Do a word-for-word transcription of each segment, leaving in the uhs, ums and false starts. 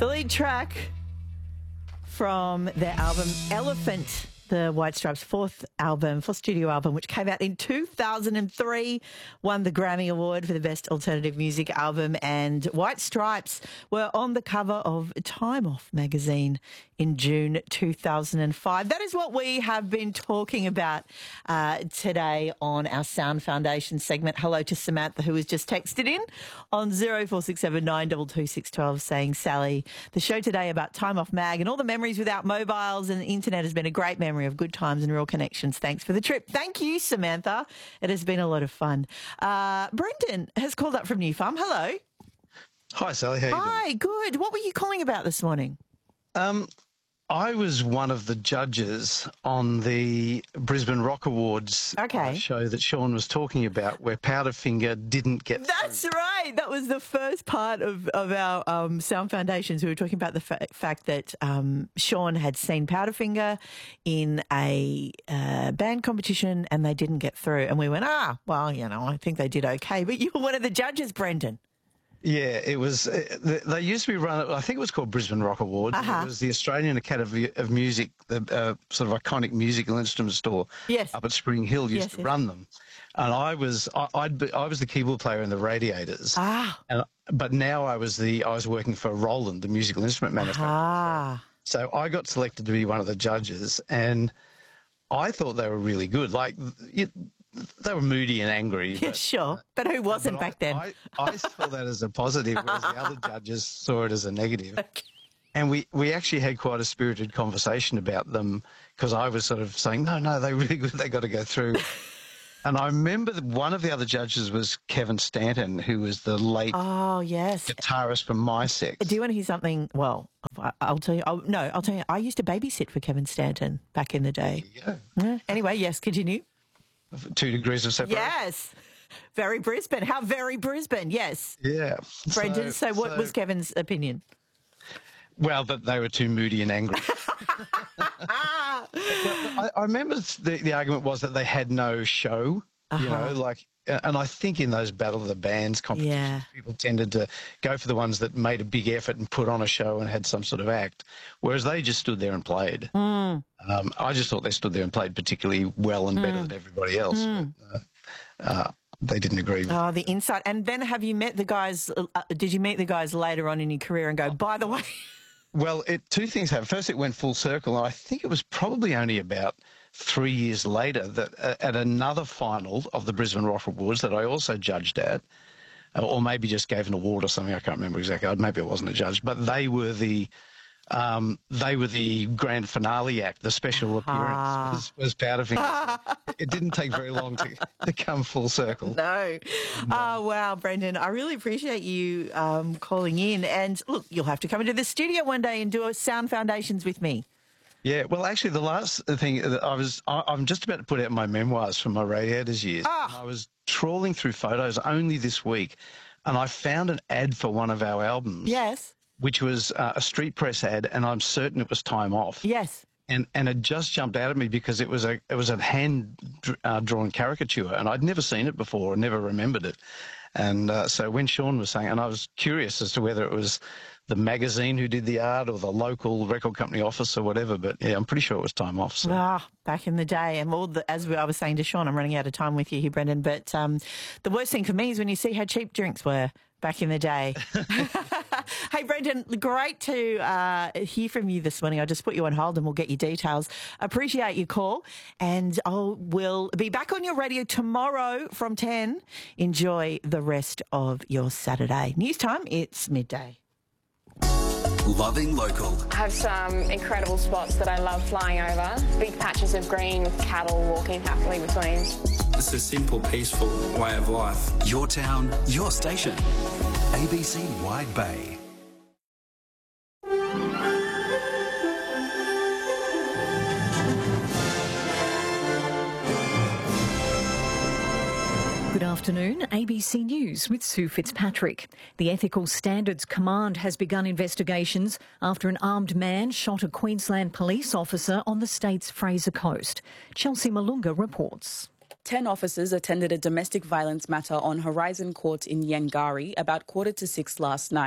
The lead track from their album Elephant, the White Stripes' fourth album, fourth studio album, which came out in two thousand three, won the Grammy Award for the Best Alternative Music Album, and White Stripes were on the cover of Time Off magazine in June two thousand five. That is what we have been talking about uh, today on our Sound Foundation segment. Hello to Samantha, who has just texted in on zero four six seven nine two two six one two saying, Sally, the show today about Time Off mag and all the memories without mobiles and the internet has been a great memory of good times and real connections. Thanks for the trip. Thank you, Samantha. It has been a lot of fun. Uh, Brendan has called up from New Farm. Hello. Hi, Sally. How are you doing? Hi, good. What were you calling about this morning? Um, I was one of the judges on the Brisbane Rock Awards Okay. uh, show that Sean was talking about, where Powderfinger didn't get That's through. right. That was the first part of, of our um, Sound Foundations. We were talking about the fa- fact that um, Sean had seen Powderfinger in a uh, band competition and they didn't get through. And we went, ah, well, you know, I think they did okay. But you were one of the judges, Brendan. Yeah, it was. Uh, they used to be run. I think it was called Brisbane Rock Awards. Uh-huh. It was the Australian Academy of Music, the uh, sort of iconic musical instrument store Yes. up at Spring Hill, used Yes, to yes. run them. And I was, I, I'd be, I was the keyboard player in the Radiators. Ah. And, but now I was the, I was working for Roland, the musical instrument manufacturer. Ah. So I got selected to be one of the judges, and I thought they were really good. Like, it, they were moody and angry. Yeah, but, sure. But who wasn't but back I, then? I, I saw that as a positive, whereas the other judges saw it as a negative. And we, we actually had quite a spirited conversation about them, because I was sort of saying, no, no, they're really good, they got to go through. And I remember that one of the other judges was Kevin Stanton, who was the late Oh, yes. guitarist from My Sex. Do you want to hear something? Well, I- I'll tell you. Oh, no, I'll tell you. I used to babysit for Kevin Stanton back in the day. Yeah. Yeah. Anyway, yes, continue. Two degrees of separation. Yes. Very Brisbane. How very Brisbane. Yes. Yeah. Brendan, so, what so- was Kevin's opinion? Well, that they were too moody and angry. I, I remember the, the argument was that they had no show, you Uh-huh. know, like, and I think in those Battle of the Bands competitions, Yeah. people tended to go for the ones that made a big effort and put on a show and had some sort of act, whereas they just stood there and played. Mm. Um, I just thought they stood there and played particularly well and better Mm. than everybody else. Mm. But, uh, uh, they didn't agree with Oh, the insight. And then have you met the guys? Uh, did you meet the guys later on in your career and go, by the way? Well, it, two things happened. First, it went full circle, and I think it was probably only about three years later that uh, at another final of the Brisbane Rock Awards that I also judged at, uh, or maybe just gave an award or something, I can't remember exactly. Maybe I wasn't a judge, but they were the um, they were the grand finale act. The special Ah. appearance was, was Powderfinger. It didn't take very long to, to come full circle. No. Oh, wow, Brendan. I really appreciate you um, calling in. And look, you'll have to come into the studio one day and do a Sound Foundations with me. Yeah, well, actually, the last thing that I was, I, I'm just about to put out my memoirs from my Radiators years. Ah. I was trawling through photos only this week, and I found an ad for one of our albums. Yes. Which was uh, a street press ad, and I'm certain it was Time Off. Yes. And and it just jumped out at me because it was a it was a hand uh, drawn caricature, and I'd never seen it before, never remembered it. And uh, so when Sean was saying, and I was curious as to whether it was the magazine who did the art or the local record company office or whatever, but yeah, I'm pretty sure it was Time Off. So. Ah, back in the day. And all the, as I was saying to Sean, I'm running out of time with you here, Brendan, but um, the worst thing for me is when you see how cheap drinks were back in the day. Hey, Brendan, great to uh, hear from you this morning. I'll just put you on hold and we'll get your details. Appreciate your call, and I will be back on your radio tomorrow from ten. Enjoy the rest of your Saturday. News time, it's midday. Loving local. I have some incredible spots that I love flying over. Big patches of green with cattle walking happily between. It's a simple, peaceful way of life. Your town, your station. A B C Wide Bay. Good afternoon, A B C News with Sue Fitzpatrick. The Ethical Standards Command has begun investigations after an armed man shot a Queensland police officer on the state's Fraser Coast. Chelsea Malunga reports. Ten officers attended a domestic violence matter on Horizon Court in Yangari about quarter to six last night.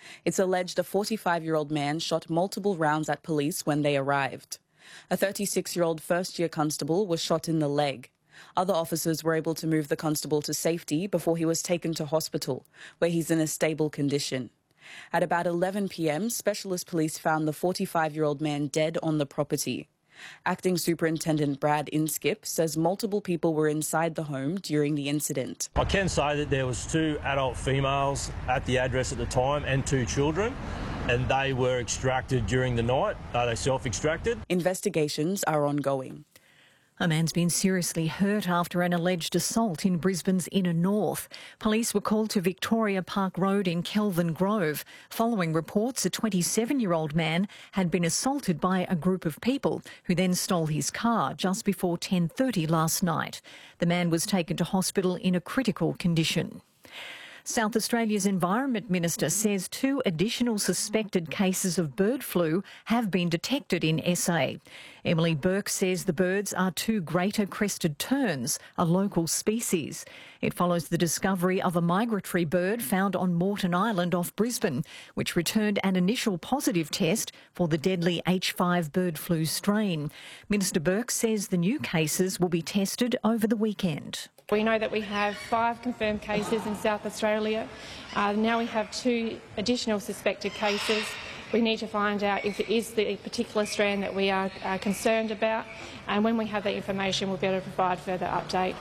It's alleged a forty-five-year-old man shot multiple rounds at police when they arrived. A thirty-six-year-old first-year constable was shot in the leg. Other officers were able to move the constable to safety before he was taken to hospital, where he's in a stable condition. At about eleven p m, Specialist Police found the forty-five-year-old man dead on the property. Acting Superintendent Brad Inskip says multiple people were inside the home during the incident. I can say that there was two adult females at the address at the time and two children, and they were extracted during the night. Uh, they self-extracted. Investigations are ongoing. A man's been seriously hurt after an alleged assault in Brisbane's inner north. Police were called to Victoria Park Road in Kelvin Grove following reports a twenty-seven-year-old man had been assaulted by a group of people who then stole his car just before ten thirty last night. The man was taken to hospital in a critical condition. South Australia's Environment Minister says two additional suspected cases of bird flu have been detected in S A. Emily Burke says the birds are two greater crested terns, a local species. It follows the discovery of a migratory bird found on Moreton Island off Brisbane, which returned an initial positive test for the deadly H five bird flu strain. Minister Burke says the new cases will be tested over the weekend. We know that we have five confirmed cases in South Australia. Uh, now we have two additional suspected cases. We need to find out if it is the particular strand that we are uh, concerned about, and when we have that information we'll be able to provide further update.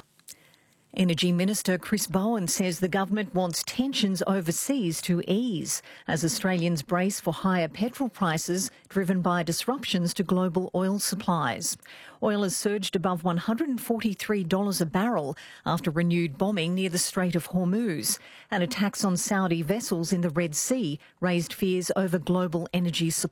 Energy Minister Chris Bowen says the government wants tensions overseas to ease as Australians brace for higher petrol prices driven by disruptions to global oil supplies. Oil has surged above one hundred forty-three dollars a barrel after renewed bombing near the Strait of Hormuz, and attacks on Saudi vessels in the Red Sea raised fears over global energy supply.